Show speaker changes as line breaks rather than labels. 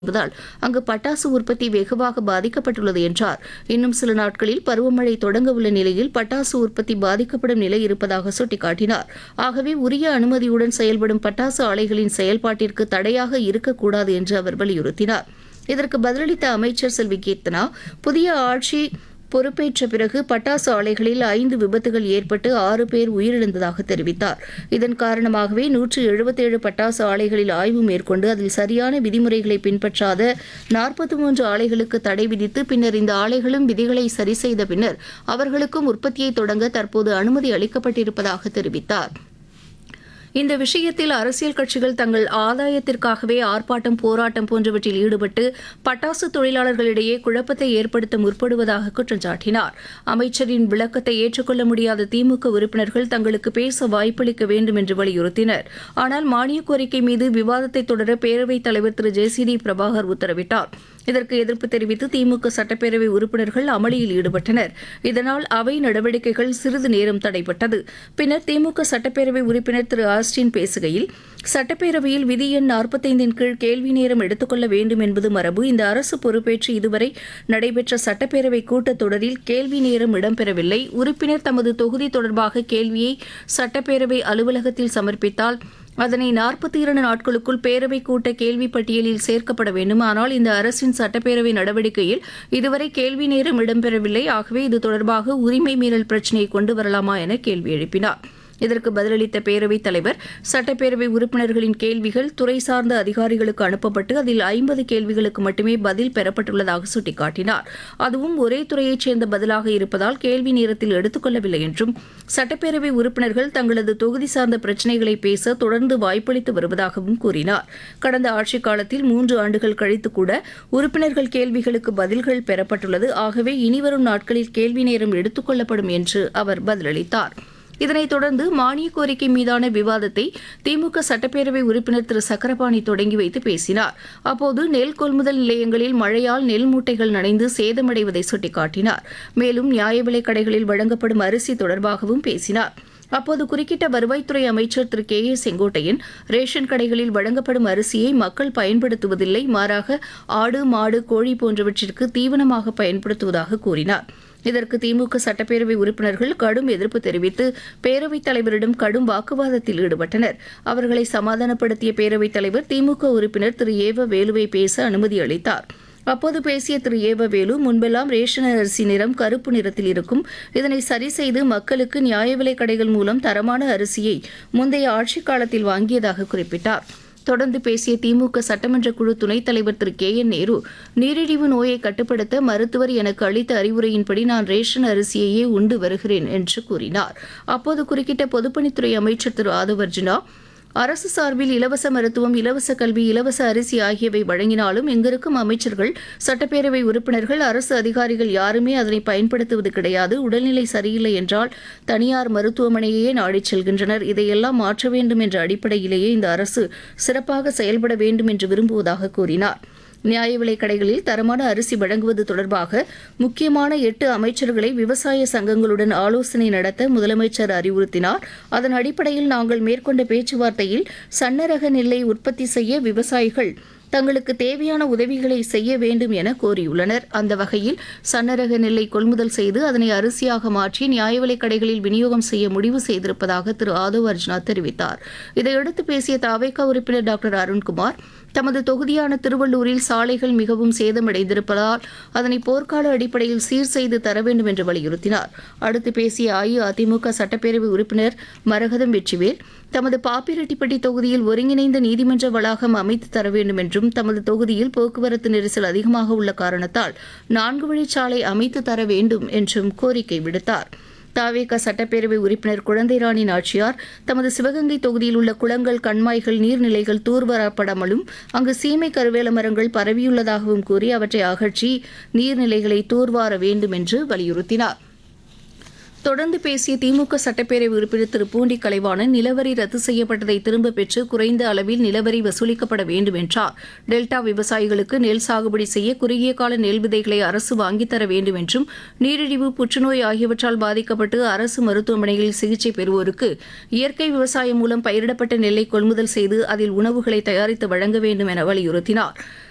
என்பதால் அங்கு பட்டாசு உற்பத்தி வெகுவாக பாதிக்கப்பட்டுள்ளது என்றார். இன்னும் சில நாட்களில் பருவமழை தொடங்க உள்ள நிலையில் பட்டாசு உற்பத்தி பாதிக்கப்படும் நிலை இருப்பதாக சுட்டிக்காட்டினார். ஆகவே உரிய அனுமதியுடன் செயல்படும் பட்டாசு ஆலைகளின் செயல்பாட்டிற்கு தடையாக இருக்கக்கூடாது என்று அவர் வலியுறுத்தினார். இதற்கு பதிலளித்த அமைச்சர் செல்வி கீர்த்தனா, புதிய ஆட்சி பொறுப்பேற்ற பிறகு பட்டாசு ஆலைகளில் 5 விபத்துகள் ஏற்பட்டு 6 பேர் உயிரிழந்ததாக தெரிவித்தார். இதன் காரணமாகவே 177 பட்டாசு ஆலைகளில் ஆய்வு மேற்கொண்டு அதில் சரியான விதிமுறைகளை பின்பற்றாத 43 ஆலைகளுக்கு தடை விதித்து பின்னர் இந்த ஆலைகளும் விதிகளை சரி செய்த பின்னர் அவர்களுக்கும் உற்பத்தியை தொடங்க தற்போது அனுமதி அளிக்கப்பட்டிருப்பதாக தெரிவித்தார். இந்த விஷயத்தில் அரசியல் கட்சிகள் தங்கள் ஆதாயத்திற்காகவே ஆர்ப்பாட்டம், போராட்டம் போன்றவற்றில் ஈடுபட்டு பட்டாசு தொழிலாளர்களிடையே குழப்பத்தை ஏற்படுத்த முற்படுவதாக குற்றம் சாட்டினார். அமைச்சரின் விளக்கத்தை ஏற்றுக்கொள்ள முடியாத திமுக உறுப்பினர்கள் தங்களுக்கு பேச வாய்ப்பளிக்க வேண்டும் என்று வலியுறுத்தினர். ஆனால் மானியக் கோரிக்கை மீது விவாதத்தை தொடர பேரவைத் தலைவர் திரு ஜே.சி.டி. பிரபாகர் உத்தரவிட்டார். இதற்கு எதிர்ப்பு தெரிவித்து திமுக சட்டப்பேரவை உறுப்பினர்கள் அமளியில் ஈடுபட்டனர். இதனால் அவை நடவடிக்கைகள் சிறிது நேரம் தடைபட்டது. பின்னர் திமுக சட்டப்பேரவை உறுப்பினர் திரு ஆஸ்டின் பேசுகையில், சட்டப்பேரவையில் விதி எண் 45 கீழ் கேள்வி நேரம் எடுத்துக்கொள்ள வேண்டும் என்பது மரபு. இந்த அரசு பொறுப்பேற்று இதுவரை நடைபெற்ற சட்டப்பேரவை கூட்டத்தொடரில் கேள்வி நேரம் இடம்பெறவில்லை. உறுப்பினர் தமது தொகுதி தொடர்பாக கேள்வியை சட்டப்பேரவை அலுவலகத்தில் சமர்ப்பித்தால் அதனை 42 நாட்களுக்குள் பேரவை கூட்ட கேள்வி பட்டியலில் சேர்க்கப்பட வேண்டும். ஆனால் இந்த அரசின் சட்டப்பேரவை நடவடிக்கையில் இதுவரை கேள்வி நேரம் இடம்பெறவில்லை. ஆகவே இது தொடர்பாக உரிமை மீறல் பிரச்சினையை கொண்டு வரலாமா என கேள்வி எழுப்பினார். இதற்கு பதிலளித்த பேரவைத் தலைவர், சட்டப்பேரவை உறுப்பினர்களின் கேள்விகள் துறை சார்ந்த அதிகாரிகளுக்கு அனுப்பப்பட்டு அதில் 50 கேள்விகளுக்கு மட்டுமே பதில் பெறப்பட்டுள்ளதாக சுட்டிக்காட்டினார். அதுவும் ஒரே துறையைச் சேர்ந்த பதிலாக இருப்பதால் கேள்வி நேரத்தில் எடுத்துக் கொள்ளவில்லை என்றும், சட்டப்பேரவை உறுப்பினர்கள் தங்களது தொகுதி சார்ந்த பிரச்சினைகளை பேச தொடர்ந்து வாய்ப்பளித்து வருவதாகவும் கூறினார். கடந்த ஆட்சிக் காலத்தில் 3 ஆண்டுகள் கழித்து கூட உறுப்பினர்கள் கேள்விகளுக்கு பதில்கள் பெறப்பட்டுள்ளது. ஆகவே இனிவரும் நாட்களில் கேள்வி நேரம் எடுத்துக் கொள்ளப்படும் என்று அவர் பதிலளித்தார். இதனைத் தொடர்ந்து மானியக் கோரிக்கை மீதான விவாதத்தை திமுக சட்டப்பேரவை உறுப்பினர் திரு சக்கரபாணி தொடங்கி வைத்து பேசினார். அப்போது நெல் கொள்முதல் நிலையங்களில் மழையால் நெல் மூட்டைகள் நனைந்து சேதமடைவதை சுட்டிக்காட்டினார். மேலும் நியாய விலைக் கடைகளில் வழங்கப்படும் அரிசி தொடர்பாகவும் பேசினார். அப்போது குறுக்கிட்ட வருவாய்த்துறை அமைச்சர் திரு கே.ஏ. செங்கோட்டையன், ரேஷன் கடைகளில் வழங்கப்படும் அரிசியை மக்கள் பயன்படுத்துவதில்லை, மாறாக ஆடு, மாடு, கோழி போன்றவற்றிற்கு தீவனமாக பயன்படுத்துவதாக கூறினார். இதற்கு திமுக சட்டப்பேரவை உறுப்பினர்கள் கடும் எதிர்ப்பு தெரிவித்து பேரவைத் தலைவரிடம் கடும் வாக்குவாதத்தில் ஈடுபட்டனர். அவர்களை சமாதானப்படுத்திய பேரவைத் தலைவர் திமுக உறுப்பினர் திரு ஏவ வேலுவை பேச அனுமதி அளித்தார். அப்போது பேசிய திரு ஏவ வேலு, முன்பெல்லாம் ரேஷன் அரிசி நிறம் கருப்பு நிறத்தில் இருக்கும். இதனை சரி செய்து மக்களுக்கு நியாய விலைக் கடைகள் மூலம் தரமான அரிசியை முந்தைய ஆட்சிக் காலத்தில் வாங்கியதாக குறிப்பிட்டார். தொடர்ந்து பேசிய திமுக சட்டமன்ற குழு துணைத் தலைவர் திரு கே.என். நேரு, நீரிழிவு நோயை கட்டுப்படுத்த மருத்துவர் எனக்கு அளித்த அறிவுரையின்படி நான் ரேஷன் அரிசியையே உண்டு வருகிறேன் என்று கூறினார். அப்போது குறுக்கிட்ட பொதுப்பணித்துறை அமைச்சர் திரு ஆதவ் அர்ஜுனா, அரசு சார்பில் இலவச மருத்துவம், இலவச கல்வி, இலவச அரிசி ஆகியவை வழங்கினாலும் இங்கிருக்கும் அமைச்சர்கள், சட்டப்பேரவை உறுப்பினர்கள், அரசு அதிகாரிகள் யாருமே அதனை பயன்படுத்துவது கிடையாது. உடல்நிலை சரியில்லை என்றால் தனியார் மருத்துவமனையே நாடிச் செல்கின்றனர். இதையெல்லாம் மாற்ற வேண்டும் என்ற அடிப்படையிலேயே இந்த அரசு சிறப்பாக செயல்பட வேண்டும் என்று விரும்புவதாக கூறினார். நியாய விலைக் கடைகளில் தரமான அரிசி வழங்குவது தொடர்பாக முக்கியமான 8 அமைச்சர்களை விவசாய சங்கங்களுடன் ஆலோசனை நடத்த முதலமைச்சர் அறிவுறுத்தினார். அதன் அடிப்படையில் நாங்கள் மேற்கொண்ட பேச்சுவார்த்தையில் சன்னரக நெல்லை உற்பத்தி செய்ய விவசாயிகள் தங்களுக்கு தேவையான உதவிகளை செய்ய வேண்டும் என கோரியுள்ளனர். அந்த வகையில் சன்னரக நெல்லை கொள்முதல் செய்து அதனை அரிசியாக மாற்றி நியாய விலைக் கடைகளில் விநியோகம் செய்ய முடிவு செய்திருப்பதாக திரு ஆதவ் அர்ஜுனா தெரிவித்தார். இதையடுத்து பேசிய தவேகா உறுப்பினர் டாக்டர் அருண்குமார், தமது தொகுதியான திருவள்ளூரில் சாலைகள் மிகவும் சேதமடைந்திருப்பதால் அதனை போர்க்கால அடிப்படையில் சீர் செய்து தர வேண்டும் என்று வலியுறுத்தினார். அடுத்து பேசிய அஇஅதிமுக சட்டப்பேரவை உறுப்பினர் மரகதம் வெற்றிவேல், தமது பாப்பிரெட்டிப்பட்டி தொகுதியில் ஒருங்கிணைந்த நீதிமன்ற வளாகம் அமைத்து தர வேண்டும் என்றும், தமது தொகுதியில் போக்குவரத்து நெரிசல் அதிகமாக உள்ள காரணத்தால் 4 வழிச்சாலை அமைத்து தர வேண்டும் என்றும் கோரிக்கை விடுத்தார். தவேகா சட்டப்பேரவை உறுப்பினர் குழந்தைராணி நாச்சியார், தமது சிவகங்கை தொகுதியில் உள்ள குளங்கள், கண்மாய்கள், நீர்நிலைகள் தூர்வாரப்படாமலும் அங்கு சீமை கருவேல மரங்கள் பரவியுள்ளதாகவும் கூறி அவற்றை அகற்றி நீர்நிலைகளை தூர்வார வேண்டும் என்று வலியுறுத்தினார். தொடர்ந்து பேசிய திமுக சட்டப்பேரவை உறுப்பினர் திரு பூண்டி கலைவாணன், நிலவரி ரத்து செய்யப்பட்டதை திரும்பப் பெற்று குறைந்த அளவில் நிலவரி வசூலிக்கப்பட வேண்டும் என்றார். டெல்டா விவசாயிகளுக்கு நெல் சாகுபடி செய்ய குறுகிய கால நெல் விதைகளை அரசு வாங்கித் தர வேண்டும் என்றும், நீரிழிவு, புற்றுநோய் ஆகியவற்றால் பாதிக்கப்பட்டு அரசு மருத்துவமனைகளில் சிகிச்சை பெறுவோருக்கு இயற்கை விவசாயம் மூலம் பயிரிடப்பட்ட நெல்லை கொள்முதல் செய்து அதில் உணவுகளை தயாரித்து வழங்க வேண்டும் என வலியுறுத்தினார்.